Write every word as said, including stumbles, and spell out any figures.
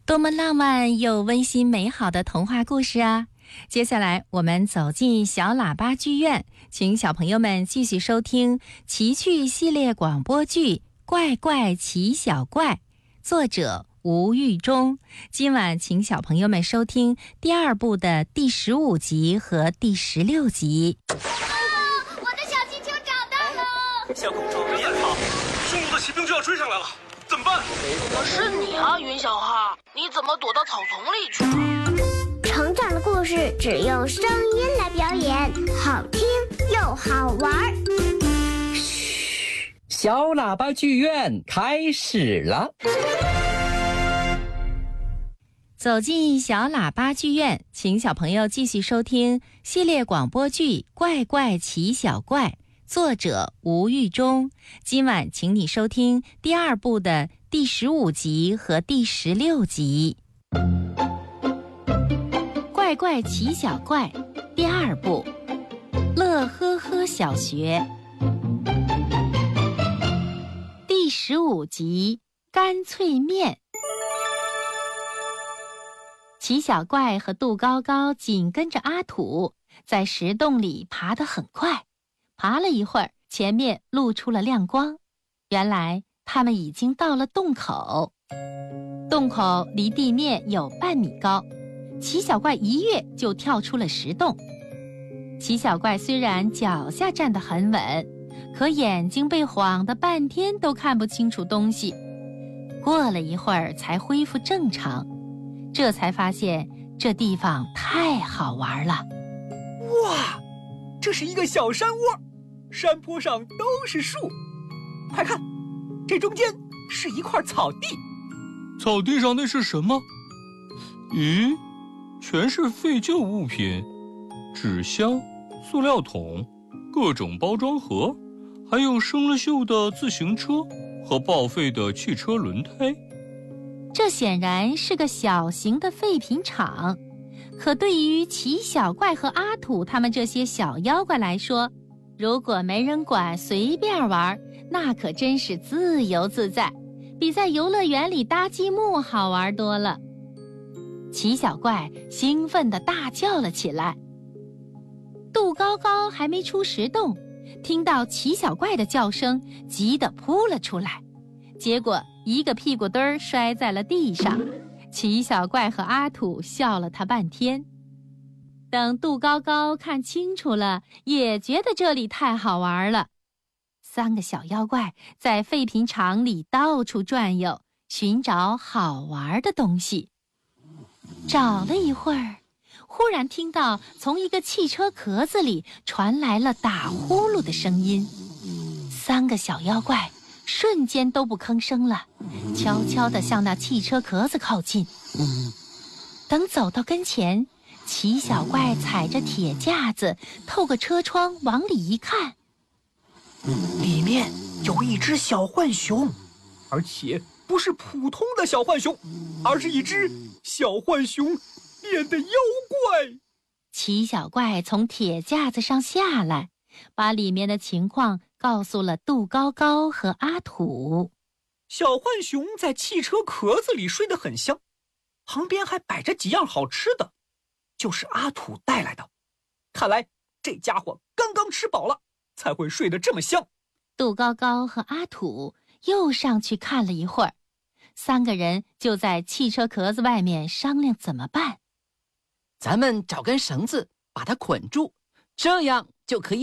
多么浪漫又温馨美好的童话故事啊！接下来我们走进小喇叭剧院，请小朋友们继续收听奇趣系列广播剧《怪怪奇小怪》，作者吴玉忠。今晚请小朋友们收听第二部的第十五集和第十六集。 啊！我的小气球找到了！ 小公主别跑，匈奴的骑兵就要追上来了，怎么办？ 是你啊，云小哈，你怎么躲到草丛里去了？ 成长的故事只用声音来表演，好听又好玩。 嘘，小喇叭剧院开始了。 走进小喇叭剧院，请小朋友继续收听系列广播剧《怪怪奇小怪》，作者吴玉忠。今晚请你收听第二部的第十五集和第十六集。怪怪奇小怪第二部，乐呵呵小学，第十五集，干脆面。奇小怪和杜高高紧跟着阿土，在石洞里爬得很快。爬了一会儿，前面露出了亮光，原来他们已经到了洞口。洞口离地面有半米高，奇小怪一跃就跳出了石洞。奇小怪虽然脚下站得很稳，可眼睛被晃得半天都看不清楚东西。过了一会儿才恢复正常，这才发现这地方太好玩了。 哇，这是一个小山窝，山坡上都是树。快看，这中间是一块草地。 草地上那是什么？咦，全是废旧物品，纸箱、塑料桶、各种包装盒，还有生了锈的自行车和报废的汽车轮胎。 这显然是个小型的废品厂，可对于奇小怪和阿土他们这些小妖怪来说，如果没人管，随便玩，那可真是自由自在，比在游乐园里搭积木好玩多了。奇小怪兴奋地大叫了起来。杜高高还没出石洞，听到奇小怪的叫声，急得扑了出来，结果一个屁股墩儿摔在了地上。奇小怪和阿土笑了他半天。等杜高高看清楚了，也觉得这里太好玩了。三个小妖怪在废品厂里到处转悠，寻找好玩的东西。找了一会儿，忽然听到从一个汽车壳子里传来了打呼噜的声音。三个小妖怪瞬间都不吭声了，悄悄地向那汽车壳子靠近。等走到跟前，奇小怪踩着铁架子，透过车窗往里一看， 里面有一只小浣熊，而且不是普通的小浣熊，而是一只小浣熊变的妖怪。 奇小怪从铁架子上下来，把里面的情况告诉了杜高高和阿土。 小浣熊在汽车壳子里睡得很香，旁边还摆着几样好吃的，就是阿土带来的。看来这家伙刚刚吃饱了，才会睡得这么香。 杜高高和阿土又上去看了一会儿，三个人就在汽车壳子外面商量怎么办。 咱们找根绳子把它捆住，这样就可以